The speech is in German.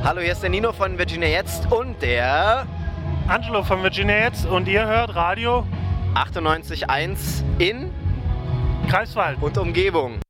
Hallo, hier ist der Nino von Virginia Jetzt und der Angelo von Virginia Jetzt und ihr hört Radio 98.1 in Greifswald und Umgebung.